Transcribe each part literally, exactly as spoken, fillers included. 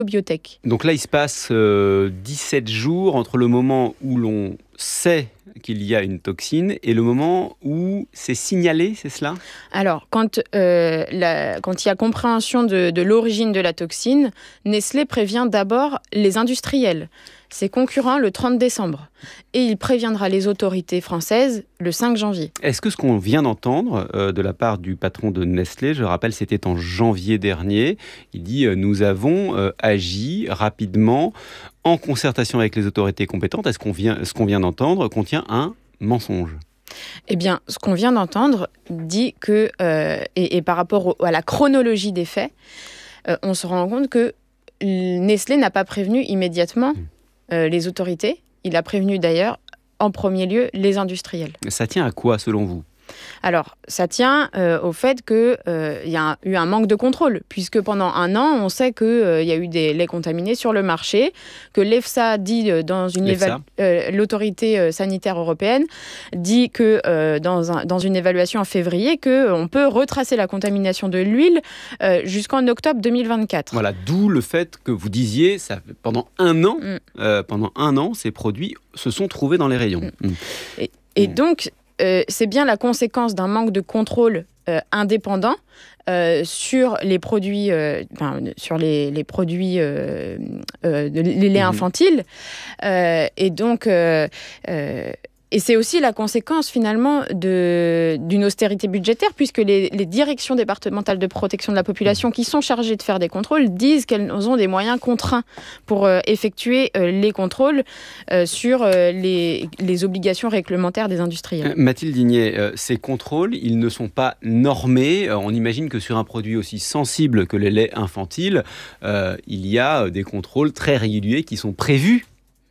biotech. Donc là, il se passe euh, dix-sept jours entre le moment où l'on sait qu'il y a une toxine et le moment où c'est signalé, c'est cela ? Alors, quand, euh, la, quand il y a compréhension de, de l'origine de la toxine, Nestlé prévient d'abord les industriels, ses concurrents, le trente décembre. Et il préviendra les autorités françaises le cinq janvier. Est-ce que ce qu'on vient d'entendre euh, de la part du patron de Nestlé, je rappelle, c'était en janvier dernier, il dit euh, « Nous avons euh, agi rapidement en concertation avec les autorités compétentes ». Est-ce qu'on vient, ce qu'on vient d'entendre contient un mensonge ? Eh bien, ce qu'on vient d'entendre dit que, euh, et, et par rapport au, à la chronologie des faits, euh, on se rend compte que Nestlé n'a pas prévenu immédiatement euh, les autorités. Il a prévenu d'ailleurs, en premier lieu, les industriels. Ça tient à quoi, selon vous ? Alors, ça tient euh, au fait qu'il euh, y a eu un manque de contrôle, puisque pendant un an, on sait qu'il euh, y a eu des laits contaminés sur le marché, que l'EFSA dit euh, dans une éva- euh, l'autorité euh, sanitaire européenne dit que euh, dans, un, dans une évaluation en février qu'on peut retracer la contamination de l'huile euh, jusqu'en octobre deux mille vingt-quatre. Voilà, d'où le fait que vous disiez, ça, pendant un an, mm. euh, pendant un an, ces produits se sont trouvés dans les rayons. Mm. Mm. Et, et mm. donc, Euh, c'est bien la conséquence d'un manque de contrôle euh, indépendant euh, sur les produits, euh, enfin, sur les, les produits, euh, euh, de, les laits mmh. infantiles. Euh, et donc, euh, euh, et c'est aussi la conséquence finalement de, d'une austérité budgétaire, puisque les, les directions départementales de protection de la population qui sont chargées de faire des contrôles disent qu'elles ont des moyens contraints pour euh, effectuer euh, les contrôles euh, sur euh, les, les obligations réglementaires des industriels. Euh, Mathilde Dignet, euh, ces contrôles, ils ne sont pas normés. Euh, on imagine que sur un produit aussi sensible que les laits infantiles, euh, il y a des contrôles très réguliers qui sont prévus.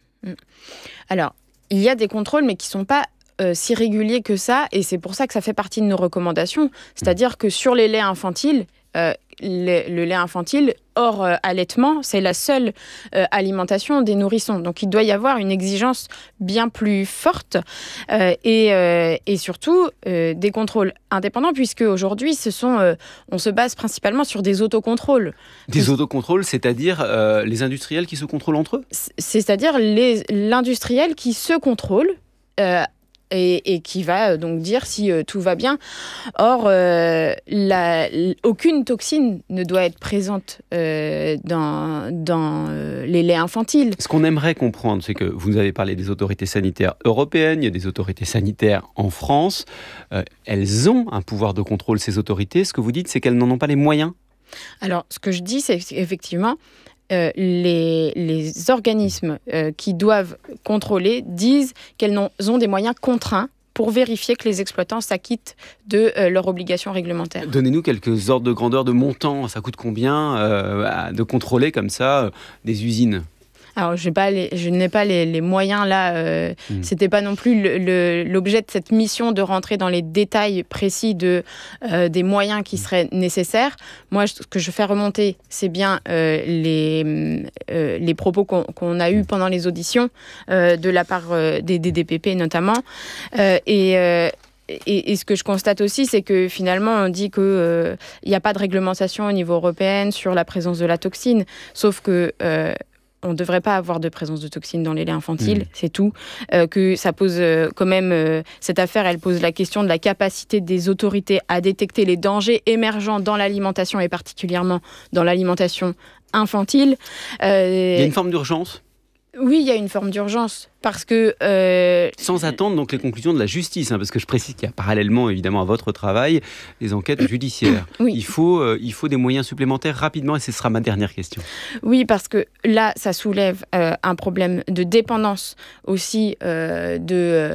Alors, il y a des contrôles, mais qui ne sont pas euh, si réguliers que ça, et c'est pour ça que ça fait partie de nos recommandations. C'est-à-dire que sur les laits infantiles, euh, le, le lait infantile, hors euh, allaitement, c'est la seule euh, alimentation des nourrissons. Donc, il doit y avoir une exigence bien plus forte euh, et, euh, et surtout euh, des contrôles indépendants, puisque aujourd'hui, ce sont, euh, on se base principalement sur des autocontrôles. Des autocontrôles, c'est-à-dire euh, les industriels qui se contrôlent entre eux ? C'est-à-dire les, l'industriel qui se contrôle euh, Et, et qui va donc dire si euh, tout va bien. Or, euh, la, aucune toxine ne doit être présente euh, dans, dans euh, les laits infantiles. Ce qu'on aimerait comprendre, c'est que vous nous avez parlé des autorités sanitaires européennes, il y a des autorités sanitaires en France. Euh, elles ont un pouvoir de contrôle, ces autorités. Ce que vous dites, c'est qu'elles n'en ont pas les moyens. Alors, ce que je dis, c'est qu'effectivement, Euh, les, les organismes euh, qui doivent contrôler disent qu'elles ont, ont des moyens contraints pour vérifier que les exploitants s'acquittent de euh, leurs obligations réglementaires. Donnez-nous quelques ordres de grandeur de montant. Ça coûte combien euh, de contrôler comme ça euh, des usines ? Alors, j'ai pas les, je n'ai pas les, les moyens là. Euh, mmh. C'était pas non plus le, le, l'objet de cette mission de rentrer dans les détails précis de, euh, des moyens qui seraient nécessaires. Moi, ce que je fais remonter, c'est bien euh, les, euh, les propos qu'on, qu'on a eus pendant les auditions euh, de la part euh, des, des D P P notamment. Euh, et euh, Et, et ce que je constate aussi, c'est que finalement, on dit qu'il n'y euh, a pas de réglementation au niveau européen sur la présence de la toxine, sauf que euh, on ne devrait pas avoir de présence de toxines dans les laits infantiles, mmh. c'est tout. Euh, que ça pose euh, quand même, euh, cette affaire, elle pose la question de la capacité des autorités à détecter les dangers émergents dans l'alimentation et particulièrement dans l'alimentation infantile. Euh, il y a une forme d'urgence ? Oui, il y a une forme d'urgence. Parce que... Euh... Sans attendre donc les conclusions de la justice, hein, parce que je précise qu'il y a parallèlement évidemment à votre travail des enquêtes judiciaires. Oui. Il faut, euh, il faut des moyens supplémentaires rapidement et ce sera ma dernière question. Oui, parce que là, ça soulève euh, un problème de dépendance aussi, euh, de,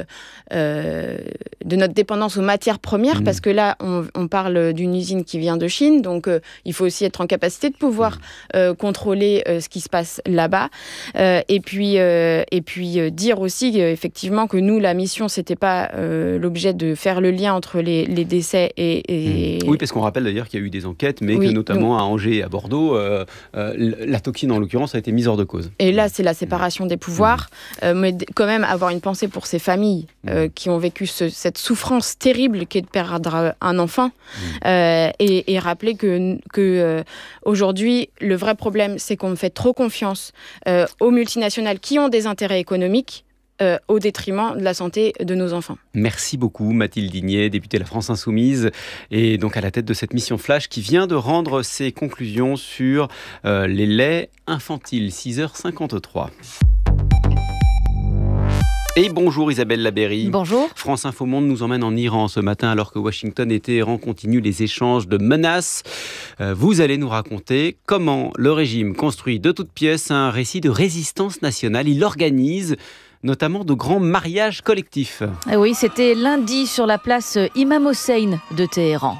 euh, de notre dépendance aux matières premières, mmh. parce que là, on, on parle d'une usine qui vient de Chine, donc euh, il faut aussi être en capacité de pouvoir mmh. euh, contrôler euh, ce qui se passe là-bas. Euh, et puis, euh, et puis euh, dire aussi euh, effectivement que nous, la mission, c'était pas euh, l'objet de faire le lien entre les, les décès et, et... Oui, parce qu'on rappelle d'ailleurs qu'il y a eu des enquêtes, mais oui, que notamment donc... à Angers et à Bordeaux, euh, euh, la toxine en l'occurrence a été mise hors de cause. Et là, c'est la séparation des pouvoirs, mmh. euh, mais quand même avoir une pensée pour ces familles euh, mmh. qui ont vécu ce, cette souffrance terrible qu'est de perdre un enfant, mmh. euh, et, et rappeler que, que euh, aujourd'hui, le vrai problème, c'est qu'on fait trop confiance euh, aux multinationales qui ont des intérêts économiques euh, au détriment de la santé de nos enfants. Merci beaucoup Mathilde Digné, députée de la France Insoumise, et donc à la tête de cette mission Flash qui vient de rendre ses conclusions sur euh, les laits infantiles. six heures cinquante-trois. Et bonjour Isabelle Labeyrie. Bonjour. France Info Monde nous emmène en Iran ce matin alors que Washington et Téhéran continuent les échanges de menaces. Euh, vous allez nous raconter comment le régime construit de toutes pièces un récit de résistance nationale. Il organise notamment de grands mariages collectifs. Et oui, c'était lundi sur la place Imam Hossein de Téhéran.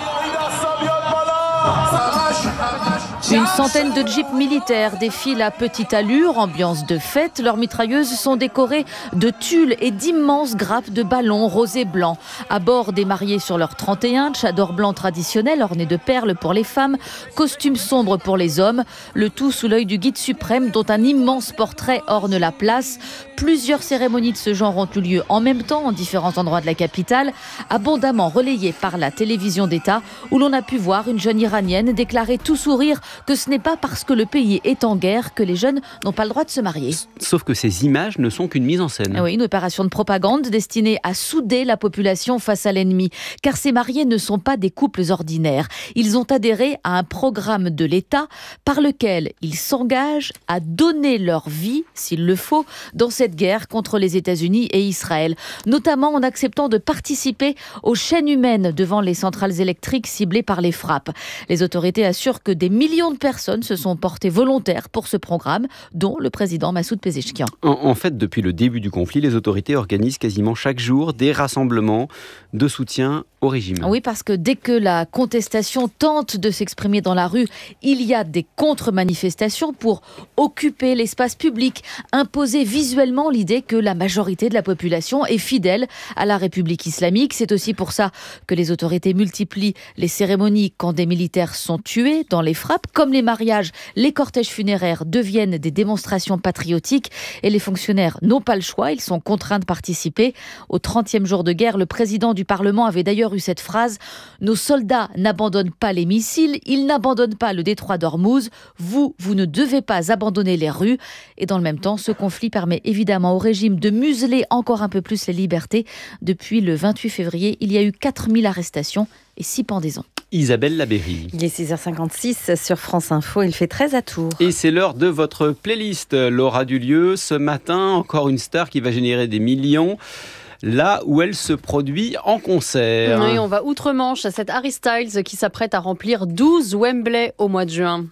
Une centaine de jeeps militaires défilent à petite allure, ambiance de fête. Leurs mitrailleuses sont décorées de tulles et d'immenses grappes de ballons roses et blancs. À bord des mariés sur leur trente et un, tchador blanc traditionnel orné de perles pour les femmes, costumes sombres pour les hommes, le tout sous l'œil du guide suprême dont un immense portrait orne la place. Plusieurs cérémonies de ce genre ont eu lieu en même temps en différents endroits de la capitale, abondamment relayées par la télévision d'État où l'on a pu voir une jeune iranienne déclarer tout sourire que ce n'est pas parce que le pays est en guerre que les jeunes n'ont pas le droit de se marier. Sauf que ces images ne sont qu'une mise en scène. Oui, une opération de propagande destinée à souder la population face à l'ennemi. Car ces mariés ne sont pas des couples ordinaires. Ils ont adhéré à un programme de l'État par lequel ils s'engagent à donner leur vie, s'il le faut, dans cette guerre contre les États-Unis et Israël. Notamment en acceptant de participer aux chaînes humaines devant les centrales électriques ciblées par les frappes. Les autorités assurent que des millions de personnes se sont portées volontaires pour ce programme, dont le président Massoud Pezeshkian. En, en fait, depuis le début du conflit, les autorités organisent quasiment chaque jour des rassemblements de soutien au régime. Oui, parce que dès que la contestation tente de s'exprimer dans la rue, il y a des contre-manifestations pour occuper l'espace public, imposer visuellement l'idée que la majorité de la population est fidèle à la République islamique. C'est aussi pour ça que les autorités multiplient les cérémonies quand des militaires sont tués dans les frappes. Comme les mariages, les cortèges funéraires deviennent des démonstrations patriotiques et les fonctionnaires n'ont pas le choix, ils sont contraints de participer. Au trentième jour de guerre, le président du Parlement avait d'ailleurs eu cette phrase « Nos soldats n'abandonnent pas les missiles, ils n'abandonnent pas le détroit d'Ormuz, vous, vous ne devez pas abandonner les rues ». Et dans le même temps, ce conflit permet évidemment au régime de museler encore un peu plus les libertés. Depuis le vingt-huit février, il y a eu quatre mille arrestations et six pendaisons. Isabelle Labeyrie. Il est six heures cinquante-six sur France Info, il fait treize à Tours. Et c'est l'heure de votre playlist. Laura Dulieu, ce matin, encore une star qui va générer des millions, là où elle se produit en concert. Oui, on va outre-Manche à cette Harry Styles qui s'apprête à remplir douze Wembley au mois de juin.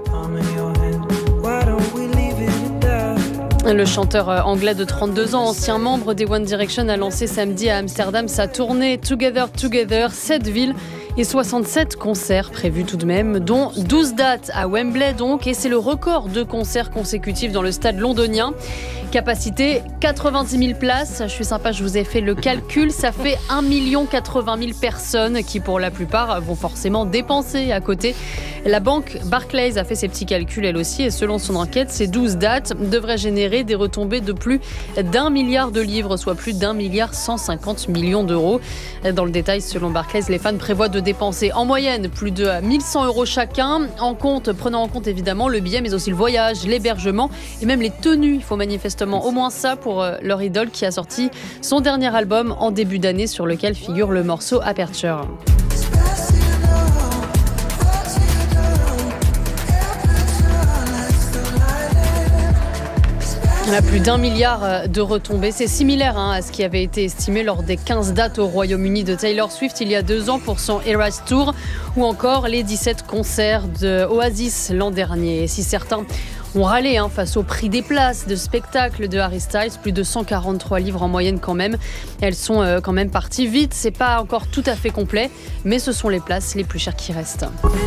Le chanteur anglais de trente-deux ans, ancien membre des One Direction, a lancé samedi à Amsterdam sa tournée Together Together, sept villes et soixante-sept concerts prévus tout de même, dont douze dates à Wembley donc, et c'est le record de concerts consécutifs dans le stade londonien. Capacité quatre-vingt-dix mille places, je suis sympa, je vous ai fait le calcul, ça fait un million quatre-vingt mille personnes qui pour la plupart vont forcément dépenser à côté. La banque Barclays a fait ses petits calculs elle aussi et selon son enquête, ces douze dates devraient générer des retombées de plus d'un milliard de livres, soit plus d'un milliard cent cinquante millions d'euros. Dans le détail, selon Barclays, les fans prévoient de dépenser en moyenne plus de mille cent euros chacun, en compte, prenant en compte évidemment le billet, mais aussi le voyage, l'hébergement et même les tenues. Il faut manifestement au moins ça pour leur idole qui a sorti son dernier album en début d'année sur lequel figure le morceau Aperture. Il y a plus d'un milliard de retombées. C'est similaire hein, à ce qui avait été estimé lors des quinze dates au Royaume-Uni de Taylor Swift il y a deux ans pour son Eras Tour ou encore les dix-sept concerts de Oasis l'an dernier. Et si certains ont râlé hein, face au prix des places de spectacle de Harry Styles, plus de cent quarante-trois livres en moyenne quand même. Elles sont euh, quand même parties vite. C'est pas encore tout à fait complet, mais ce sont les places les plus chères qui restent.